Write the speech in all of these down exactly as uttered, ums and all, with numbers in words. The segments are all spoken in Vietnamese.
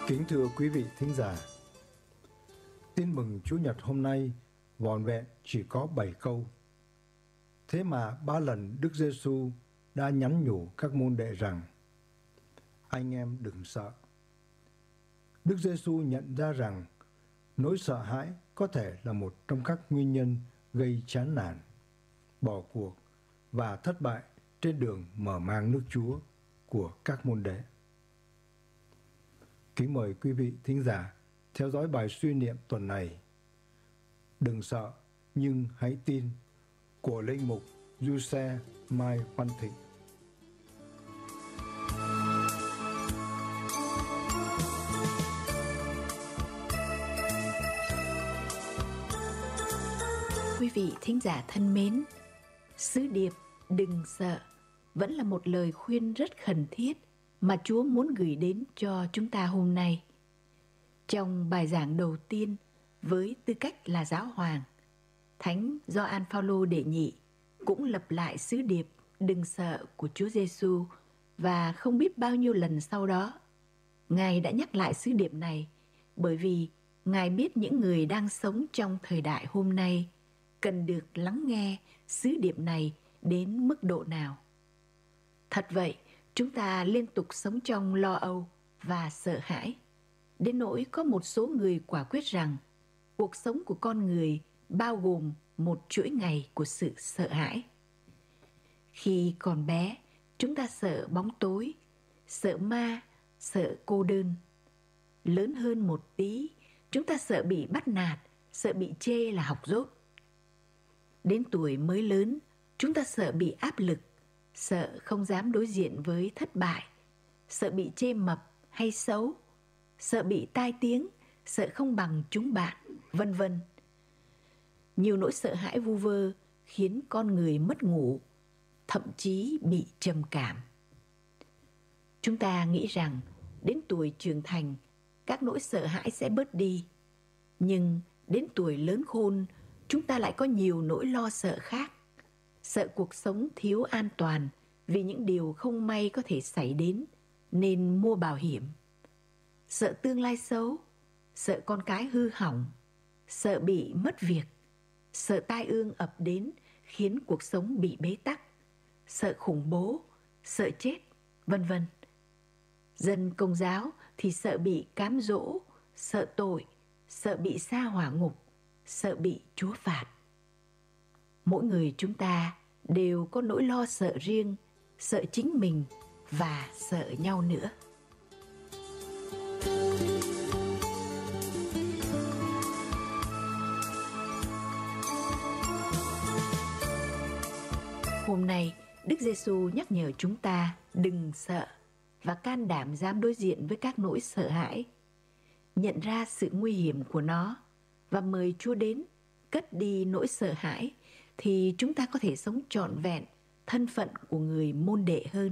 Kính thưa quý vị thính giả, tin mừng Chúa Nhật hôm nay vỏn vẹn chỉ có bảy câu. Thế mà ba lần Đức Giêsu đã nhắn nhủ các môn đệ rằng: anh em đừng sợ. Đức Giêsu nhận ra rằng nỗi sợ hãi có thể là một trong các nguyên nhân gây chán nản, bỏ cuộc và thất bại trên đường mở mang nước Chúa của các môn đệ. Kính mời quý vị thính giả theo dõi bài suy niệm tuần này: Đừng sợ nhưng hãy tin, của linh mục Giuse Mai Văn Thịnh. Quý vị thính giả thân mến, sứ điệp đừng sợ vẫn là một lời khuyên rất khẩn thiết mà Chúa muốn gửi đến cho chúng ta hôm nay. Trong bài giảng đầu tiên với tư cách là giáo hoàng, Thánh Gioan Phaolô đệ nhị cũng lặp lại sứ điệp đừng sợ của Chúa Giêsu, và không biết bao nhiêu lần sau đó Ngài đã nhắc lại sứ điệp này, bởi vì Ngài biết những người đang sống trong thời đại hôm nay cần được lắng nghe sứ điệp này đến mức độ nào. Thật vậy, chúng ta liên tục sống trong lo âu và sợ hãi, đến nỗi có một số người quả quyết rằng cuộc sống của con người bao gồm một chuỗi ngày của sự sợ hãi. Khi còn bé, chúng ta sợ bóng tối, sợ ma, sợ cô đơn. Lớn hơn một tí, chúng ta sợ bị bắt nạt, sợ bị chê là học dốt. Đến tuổi mới lớn, chúng ta sợ bị áp lực, sợ không dám đối diện với thất bại, sợ bị chê mập hay xấu, sợ bị tai tiếng, sợ không bằng chúng bạn, vân vân. Nhiều nỗi sợ hãi vu vơ khiến con người mất ngủ, thậm chí bị trầm cảm. Chúng ta nghĩ rằng đến tuổi trưởng thành, các nỗi sợ hãi sẽ bớt đi. Nhưng đến tuổi lớn khôn, chúng ta lại có nhiều nỗi lo sợ khác. Sợ cuộc sống thiếu an toàn vì những điều không may có thể xảy đến nên mua bảo hiểm. Sợ tương lai xấu, sợ con cái hư hỏng, sợ bị mất việc, sợ tai ương ập đến khiến cuộc sống bị bế tắc, sợ khủng bố, sợ chết, vân vân. Dân Công giáo thì sợ bị cám dỗ, sợ tội, sợ bị sa hỏa ngục, sợ bị Chúa phạt. Mỗi người chúng ta đều có nỗi lo sợ riêng, sợ chính mình và sợ nhau nữa. Hôm nay, Đức Giêsu nhắc nhở chúng ta đừng sợ và can đảm dám đối diện với các nỗi sợ hãi, nhận ra sự nguy hiểm của nó và mời Chúa đến cất đi nỗi sợ hãi, thì chúng ta có thể sống trọn vẹn thân phận của người môn đệ hơn.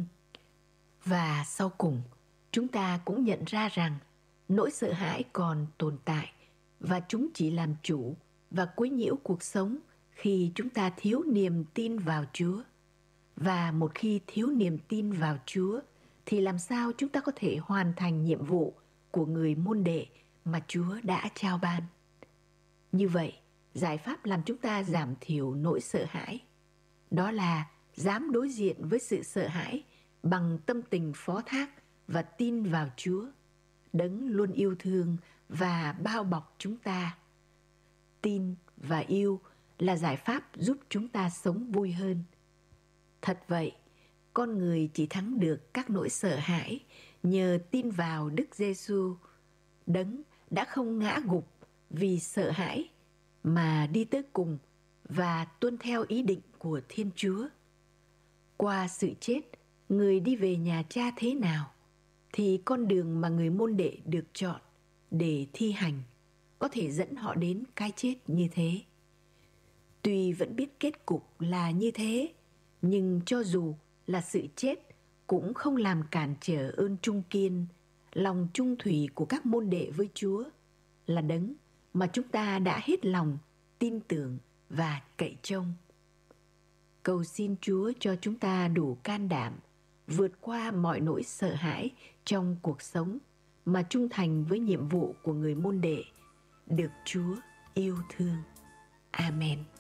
Và sau cùng, chúng ta cũng nhận ra rằng nỗi sợ hãi còn tồn tại và chúng chỉ làm chủ và quấy nhiễu cuộc sống khi chúng ta thiếu niềm tin vào Chúa. Và một khi thiếu niềm tin vào Chúa thì làm sao chúng ta có thể hoàn thành nhiệm vụ của người môn đệ mà Chúa đã trao ban? Như vậy, giải pháp làm chúng ta giảm thiểu nỗi sợ hãi đó là dám đối diện với sự sợ hãi bằng tâm tình phó thác và tin vào Chúa, Đấng luôn yêu thương và bao bọc chúng ta. Tin và yêu là giải pháp giúp chúng ta sống vui hơn. Thật vậy, con người chỉ thắng được các nỗi sợ hãi nhờ tin vào Đức Giêsu, Đấng đã không ngã gục vì sợ hãi mà đi tới cùng và tuân theo ý định của Thiên Chúa. Qua sự chết, người đi về nhà Cha thế nào, thì con đường mà người môn đệ được chọn để thi hành có thể dẫn họ đến cái chết như thế. Tuy vẫn biết kết cục là như thế, nhưng cho dù là sự chết cũng không làm cản trở ơn trung kiên, lòng trung thủy của các môn đệ với Chúa, là Đấng mà chúng ta đã hết lòng tin tưởng và cậy trông. Cầu xin Chúa cho chúng ta đủ can đảm vượt qua mọi nỗi sợ hãi trong cuộc sống mà trung thành với nhiệm vụ của người môn đệ, được Chúa yêu thương. Amen.